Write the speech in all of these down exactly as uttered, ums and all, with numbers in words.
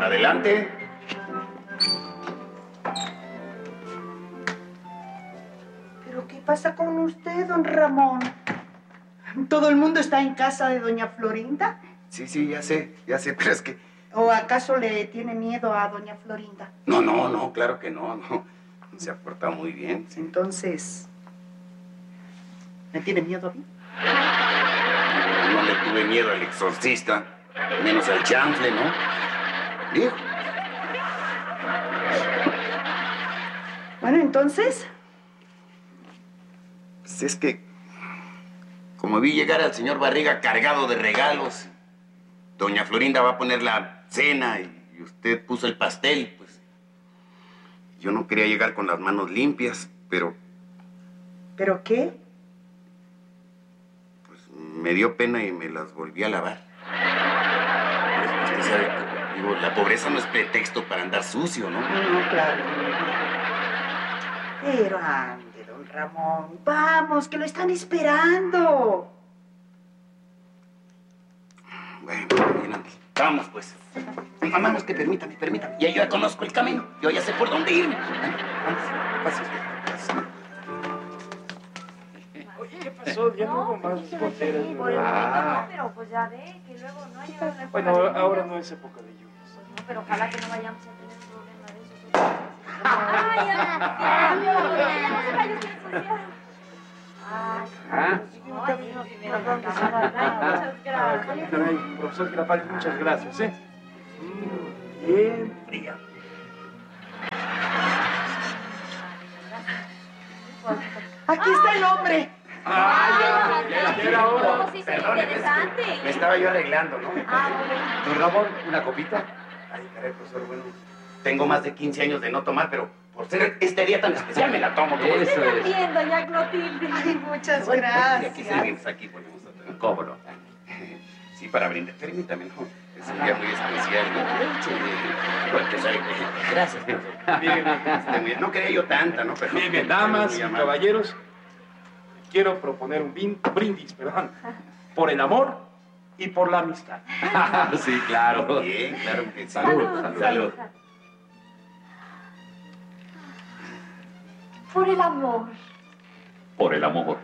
Adelante. ¿Pero qué pasa con usted, don Ramón? ¿Todo el mundo está en casa de doña Florinda? Sí, sí, ya sé, ya sé, pero es que... ¿O acaso le tiene miedo a doña Florinda? No, no, no, claro que no, no. Se ha portado muy bien. Sí. Entonces, ¿me tiene miedo a mí? No le tuve miedo al exorcista, menos al chanfle, ¿no? Dijo. Bueno, entonces... Pues es que, como vi llegar al señor Barriga cargado de regalos, doña Florinda va a poner la cena y usted puso el pastel, pues... Yo no quería llegar con las manos limpias, pero... ¿Pero qué? Pues me dio pena y me las volví a lavar. Pues, usted sabe, digo, la pobreza no es pretexto para andar sucio, ¿no? No, claro. Pero ande, don Ramón, vamos, que lo están esperando. Bueno, bien, ande. Vamos, pues. Vamos, que permítame, permítame. Ya yo ya conozco el camino. Yo ya sé por dónde irme. Vamos, pase usted. Pase. Oye, ¿qué pasó? Ya no hubo más goteras. Ah, no, pero pues ya ve que luego no hay una época Bueno, de lluvias. ahora no es época de lluvias. Pues no, pero ojalá que no vayamos a tener un problema de esos. ¡Ay, ya! ¡No se vaya usted a ensuciar! ¡Ay! ¿Ah? Ay, no, si me lo van a acabar. Muchas gracias. Caray, profesor Girafales, muchas gracias, ¿eh? Mm, bien fría. Aquí está el hombre. ¡Ah, ya! Ya era hora. No, sí, sí, interesante. Me estaba yo arreglando, ¿no? Ah, muy bien. Don Ramón, ¿una copita? Ay, caray, profesor, bueno, tengo más de quince años de no tomar, pero por ser este día tan especial me la tomo. ¿Cómo Eso Usted es. también, doña Clotilde. Ay, muchas Bueno, gracias. y aquí seguimos, aquí volvemos a tener. ¿Cómo no? Sí, para brindar. Permítame, ¿no? Es un día muy especial, ¿no? Porque sabe que... Gracias, profesor. Bien, bien. Este, muy- No quería yo tanta, ¿no? Pero, Bien, bien, pero damas muy y amable. caballeros, quiero proponer un bin- brindis, perdón, por el amor y por la amistad. Sí, claro. Bien, claro que sí. Salud, salud. Salud. Por el amor. Por el amor.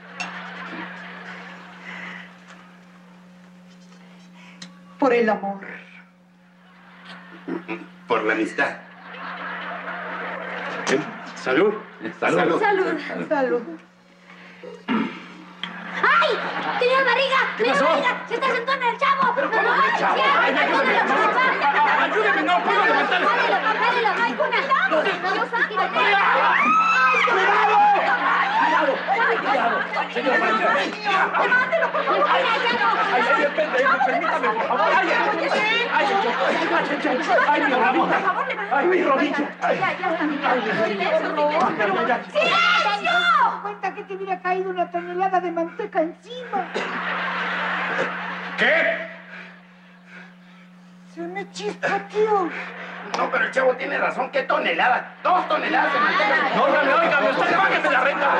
Por el amor. Por la amistad. Bien, salud. Salud. Salud. Salud. ¡Ay! ¡Señor Barriga! ¿Qué ¡Señor pasó? Barriga! ¡Se está sentando el chavo! ¿Pero cómo ¡Ay, que el chavo? sí, Ay, ayúdame, ayúdame, por favor! Ayúdeme, no puedo levantar. ¡Jálelo, jálelo! ¡No hay cuna! ¡Dios santo! Señor Barriga. ¡Levántelo, por favor! ¡Ay, ya no! Ay, ay, espérate, permítame, por favor. Ay, ay, ay, ay, ay, ay, ay, mi rodilla. Por favor, levántelo. Ay, mi rodilla. Ay, Ya, ya está bien. Silencio, silencio. ay, ay, ay. ¡Silencio! Cuenta que te hubiera caído una tonelada de manteca encima. ¿Qué? Se me chispoteó. No, pero el chavo tiene razón. ¿Qué tonelada? Dos toneladas de manteca. No, óigame, óigame, usted págueme la renta.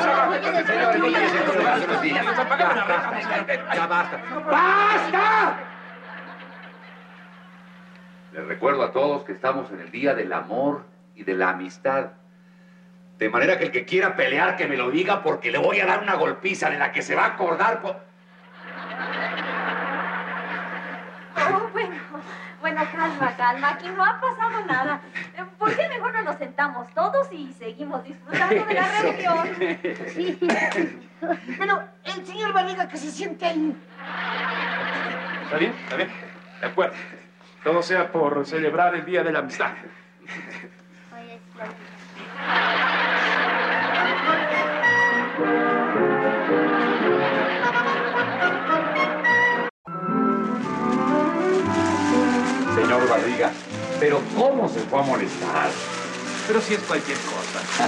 Ya basta. ¡Basta! Les recuerdo a todos que estamos en el día del amor y de la amistad. De manera que el que quiera pelear, que me lo diga, porque le voy a dar una golpiza de la que se va a acordar. Por... Oh, bueno, bueno, calma, calma. Aquí no ha pasado nada. Eh, ¿Por qué mejor no nos sentamos todos y seguimos disfrutando de la reunión? Sí. Pero el señor Barriga que se siente ahí. ¿Está bien? ¿Está bien? De acuerdo. Todo sea por celebrar el Día de la Amistad. Señor Barriga, pero ¿cómo se fue a molestar? Pero si es cualquier cosa.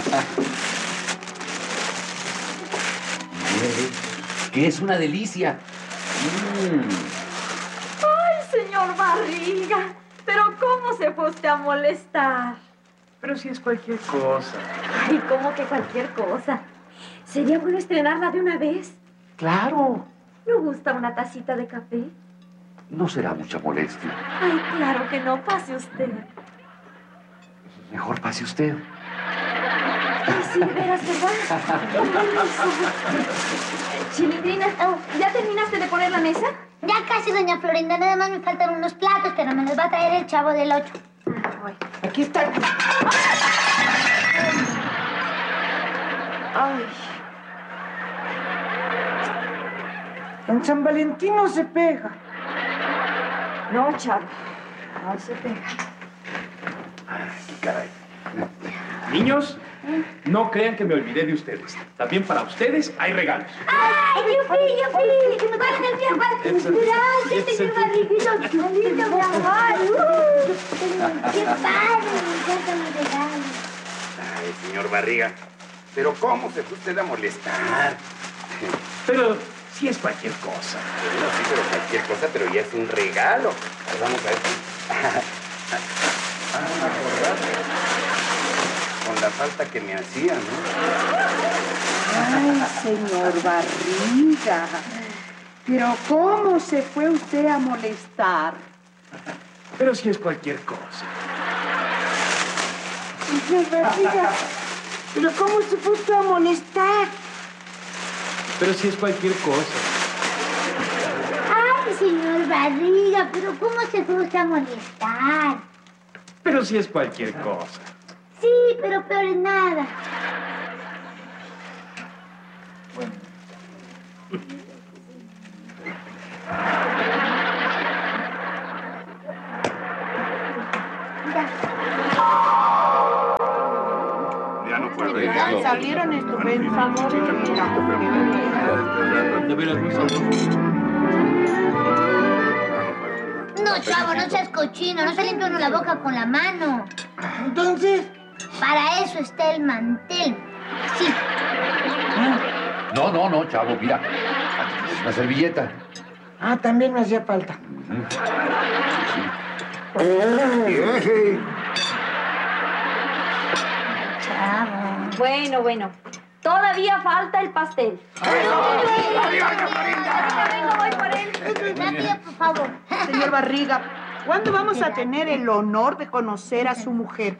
Mire, que es una delicia. Mm. Ay, señor Barriga, pero ¿cómo se fue usted a molestar? Pero si es cualquier cosa. Ay, ¿cómo que cualquier cosa? ¿Sería bueno estrenarla de una vez? Claro. ¿No gusta una tacita de café? No será mucha molestia. Ay, claro que no. Pase usted. Mejor pase usted. Ay, sí, de veras, ¿verdad? Chilindrina, ¿ya terminaste de poner la mesa? Ya casi, doña Florinda. Nada más me faltan unos platos, pero me los va a traer el chavo del ocho. Ay. Aquí está. Ay. En San Valentín no se pega. No, chavo. No se pega. Ay, caray. Niños, no crean que me olvidé de ustedes. También para ustedes hay regalos. ¡Ay, yupi, yupi! ¡Que me guarden el pie, It's a- ¡Gracias, it's a- señor Barriguito! ¡Qué lindo, mi amor! ¡Uh! ¡Qué padre! Me encantan los regalos. Ay, señor Barriga, pero ¿cómo se fue usted a molestar? Pero sí es cualquier cosa. Bueno, sí, pero cualquier cosa, pero ya es un regalo. Ahí vamos a ver si... Ah, acordate. Con la falta que me hacía, ¿no? Ay, señor Barriga. Pero ¿cómo se fue usted a molestar? Pero sí es cualquier cosa. Señor Barriga, pero ¿cómo se fue usted a molestar? Pero sí es cualquier cosa. Ay, señor Barriga, pero ¿cómo se fue usted a molestar? Pero sí es cualquier cosa. Sí, pero peor es nada. Ya no puedo ir. Ay, salieron estupendos. De veras, muy sabroso. No, chavo, no seas cochino. No se limpia uno la boca con la mano. Entonces, Para eso está el mantel. Sí. No, no, no, chavo, mira. Aquí tienes una servilleta. ah, también me hacía falta. Chavo. Bueno, bueno. Todavía falta el pastel. Ahorita vengo, voy por él. Rápido, por favor. Señor Barriga, ¿cuándo vamos a tener el honor de conocer a su mujer?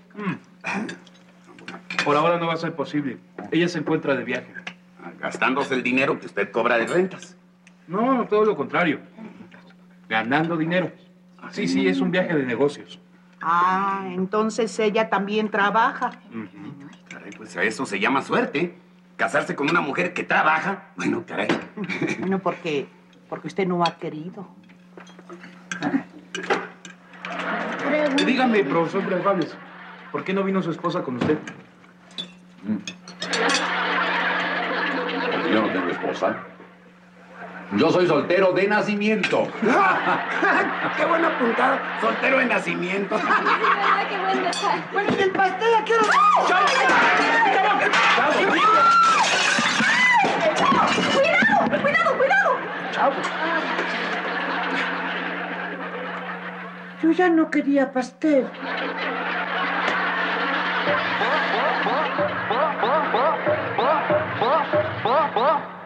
Por ahora no va a ser posible. Ella se encuentra de viaje. Gastándose el dinero que usted cobra de rentas. No, todo lo contrario. Ganando dinero. Sí, sí, es un viaje de negocios. Ah, entonces ella también trabaja. Caray, pues a eso se llama suerte. Casarse con una mujer que trabaja. Bueno, caray. Bueno, porque, porque usted no ha querido. Y dígame, profesor Brejables, ¿por qué no vino su esposa con usted? Porque yo no tengo esposa. Yo soy soltero de nacimiento. ¡Qué buena puntada! Soltero de nacimiento. ¿Verdad? Qué buen detalle. Bueno, ¿y el pastel a qué hora? ¡Cuidado! ¡Cuidado! ¡Cuidado! Yo ya no quería pastel. Huh?